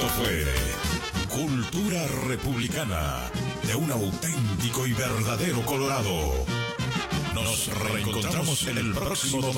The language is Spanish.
Esto fue Cultura Republicana, de un auténtico y verdadero Colorado. Nos reencontramos en el próximo